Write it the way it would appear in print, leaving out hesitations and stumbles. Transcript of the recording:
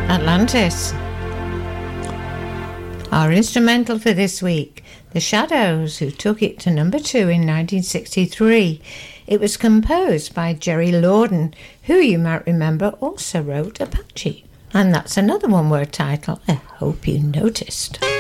Atlantis. Our instrumental for this week, The Shadows, who took it to number 2 in 1963. It was composed by Jerry Lorden, who you might remember also wrote Apache. And that's another one-word title, I hope you noticed.